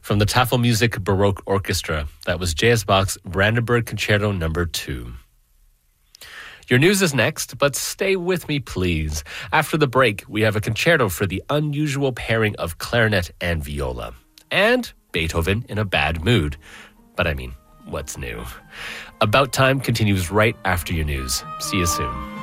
From the Tafelmusik Baroque Orchestra, that was J.S. Bach's Brandenburg Concerto No. 2. Your news is next, but stay with me, please. After the break, we have a concerto for the unusual pairing of clarinet and viola. And Beethoven in a bad mood. But I mean, what's new? About Time continues right after your news. See you soon.